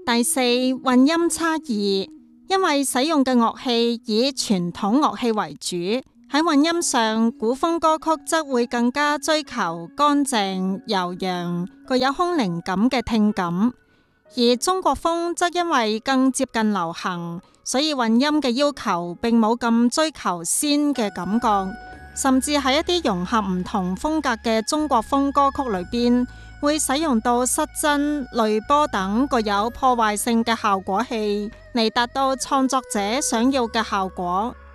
第四，混音差異，因為使用嘅樂器以傳統樂器為主，喺混音上，古風歌曲則會更加追求乾淨、悠揚、具有空靈感嘅聽感，而中國風則因為更接近流行，所以混音嘅要求並冇咁追求仙嘅感覺，甚至喺一啲融合唔同風格嘅中國風歌曲裏邊，會使用到失真、濾波等具有破壞性嘅效果器，嚟達到創作者想要嘅效果。